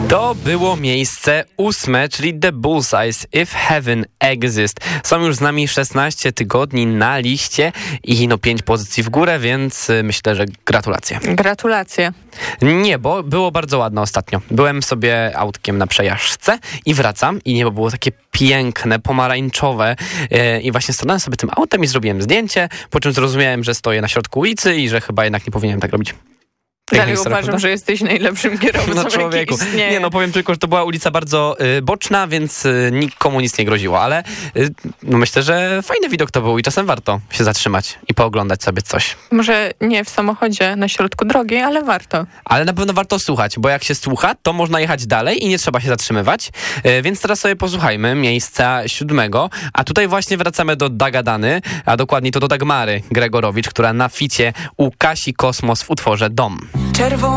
To było miejsce 8, czyli The Bullseyes, If Heaven Exists. Są już z nami 16 tygodni na liście i 5 pozycji w górę, więc myślę, że gratulacje. Gratulacje. Nie, bo było bardzo ładne ostatnio. Byłem sobie autkiem na przejażdżce i wracam i niebo było takie piękne, pomarańczowe i właśnie stanąłem sobie tym autem i zrobiłem zdjęcie, po czym zrozumiałem, że stoję na środku ulicy i że chyba jednak nie powinienem tak robić. Dalej uważam, że jesteś najlepszym kierowcą, człowieku. jaki istnieje. Nie, powiem tylko, że to była ulica bardzo boczna, więc nikomu nic nie groziło, ale myślę, że fajny widok to był i czasem warto się zatrzymać i pooglądać sobie coś. Może nie w samochodzie na środku drogi, ale warto. Ale na pewno warto słuchać, bo jak się słucha, to można jechać dalej i nie trzeba się zatrzymywać, więc teraz sobie posłuchajmy miejsca 7, a tutaj właśnie wracamy do Dagadany, a dokładniej to do Dagmary Gregorowicz, która na ficie u Kasi Kosmos w utworze Dom.